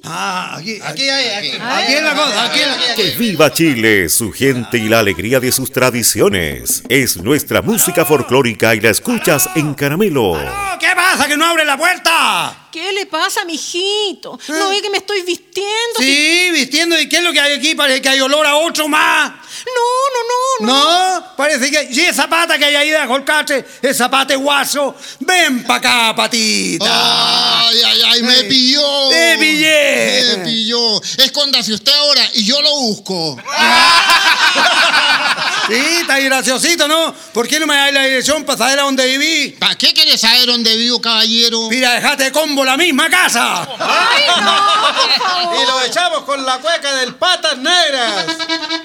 Aquí es la cosa, Que viva Chile, su gente y la alegría de sus tradiciones. Es nuestra música folclórica y la escuchas en Caramelo. ¡Aló! ¿Qué pasa que no abre la puerta? ¿Qué le pasa, mijito? ¿No ve que me estoy vistiendo? Sí, vistiendo. ¿Y qué es lo que hay aquí? Parece que hay olor a otro más. No. ¿No? Parece que... Sí, esa pata que hay ahí de colcate, esa pata de guaso. Ven pa' acá, patita. Ay, me pilló. Te pillé. Me pilló. Escóndase usted ahora y yo lo busco. Sí, está graciosito, ¿no? ¿Por qué no me das la dirección para saber a dónde viví? ¿Para qué quieres saber dónde vivo, caballero? Mira, dejate de combo la misma casa. ¡Ay, no, por favor! Y lo echamos con la cueca del Patas Negras.